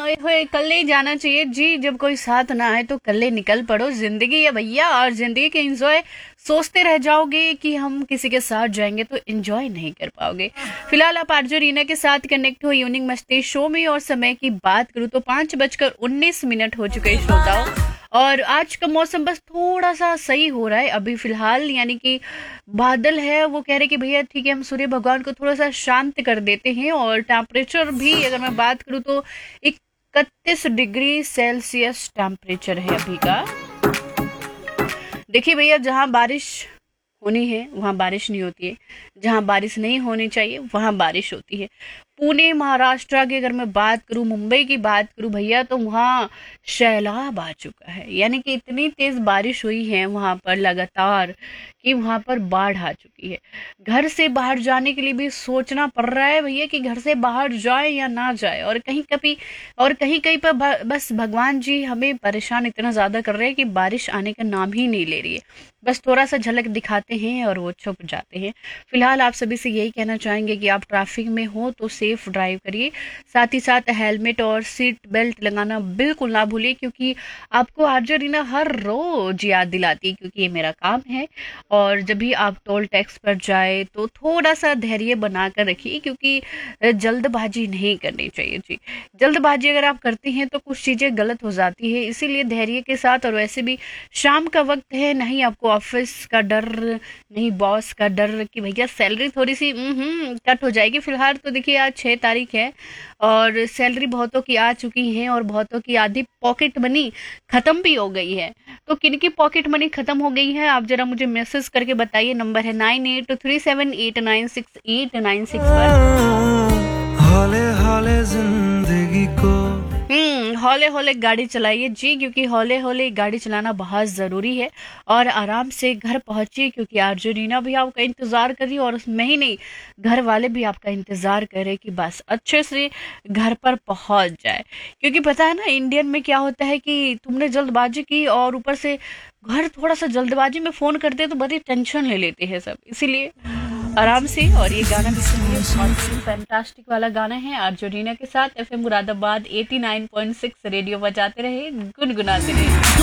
ओए होए कल्ले जाना चाहिए जी। जब कोई साथ ना आए तो कल्ले निकल पड़ो। जिंदगी है भैया, और जिंदगी के एंजॉय सोचते रह जाओगे कि हम किसी के साथ जाएंगे तो एंजॉय नहीं कर पाओगे। फिलहाल आप आरजे रीना के साथ कनेक्ट हो इवनिंग मस्ती शो में, और समय की बात करूं तो 5:19 हो चुके हैं श्रोताओं। और आज का मौसम बस थोड़ा सा सही हो रहा है अभी फिलहाल, यानी कि बादल है। वो कह रहे कि भैया ठीक है, हम सूर्य भगवान को थोड़ा सा शांत कर देते हैं। और टेम्परेचर भी अगर मैं बात करूं तो 31 डिग्री सेल्सियस टेम्परेचर है अभी का। देखिए भैया, जहां बारिश होनी है वहां बारिश नहीं होती है, जहां बारिश नहीं होनी चाहिए वहां बारिश होती है। पुणे महाराष्ट्र की अगर मैं बात करूं, मुंबई की बात करूं भैया, तो वहां सैलाब आ चुका है। यानी कि इतनी तेज बारिश हुई है वहां पर लगातार कि वहां पर बाढ़ आ चुकी है। घर से बाहर जाने के लिए भी सोचना पड़ रहा है भैया कि घर से बाहर जाए या ना जाए। और कहीं कहीं पर बस भगवान जी हमें परेशान इतना ज्यादा कर रहे हैं कि बारिश आने का नाम ही नहीं ले रही है। बस थोड़ा सा झलक दिखाते हैं और वो छुप जाते हैं। फिलहाल आप सभी से यही कहना चाहेंगे कि आप ट्रैफिक में हो तो सेफ ड्राइव करिए। साथ ही साथ हेलमेट और सीट बेल्ट लगाना बिल्कुल ना भूलिए, क्योंकि आपको आरजे रीना हर रोज याद दिलाती है, क्योंकि ये मेरा काम है। और जब भी आप टोल टैक्स पर जाए तो थोड़ा सा धैर्य बनाकर रखिए, क्योंकि जल्दबाजी नहीं करनी चाहिए जी। जल्दबाजी अगर आप करते हैं तो कुछ चीजें गलत हो जाती है, इसीलिए धैर्य के साथ। और वैसे भी शाम का वक्त है, नहीं आपको ऑफिस का डर, नहीं बॉस का डर कि भैया सैलरी थोड़ी सी कट हो जाएगी। फिलहाल तो देखिए आज 6 तारीख है और सैलरी बहुतों की आ चुकी है, और बहुतों की आधी पॉकेट मनी खत्म भी हो गई है। तो किनकी पॉकेट मनी खत्म हो गई है आप जरा मुझे मैसेज करके बताइए। नंबर है 9837896896 पर। हौले हौले जिंदगी को हौले हौले गाड़ी चलाइए जी, क्योंकि हौले हौले गाड़ी चलाना बहुत ज़रूरी है। और आराम से घर पहुंचिए, क्योंकि आरजे रीना भी आपका इंतज़ार कर रही है, और मैं ही नहीं, घर वाले भी आपका इंतज़ार कर रहे हैं कि बस अच्छे से घर पर पहुंच जाए। क्योंकि पता है ना, इंडियन में क्या होता है कि तुमने जल्दबाजी की और ऊपर से घर थोड़ा सा जल्दबाजी में फ़ोन करते हैं तो बड़ी टेंशन ले लेते हैं सब, इसीलिए आराम से। और ये गाना भी सुनिए, बहुत ही फैंटास्टिक वाला गाना है। आरजे रीना के साथ एफएम मुरादाबाद 89.6 रेडियो बजाते रहे, गुनगुनाते रहे।